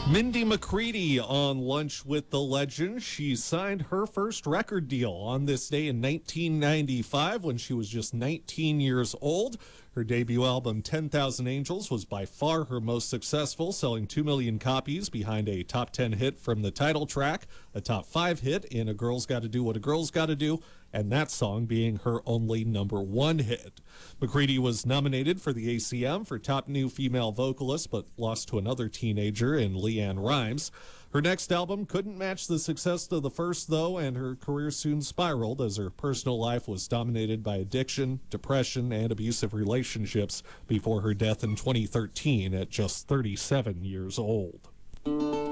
Mindy McCready on Lunch with the Legend. She signed her first record deal on this day in 1995 when she was just 19 years old. Her debut album, 10,000 Angels, was by far her most successful, selling 2 million copies behind a top 10 hit from the title track, a top 5 hit in A Girl's Gotta Do What a Girl's Gotta Do, and that song being her only #1 hit. McCready was nominated for the ACM for Top New Female Vocalist, but lost to another teenager in LeAnn Rimes. Her next album couldn't match the success of the first, though, and her career soon spiraled as her personal life was dominated by addiction, depression, and abusive relationships before her death in 2013 at just 37 years old.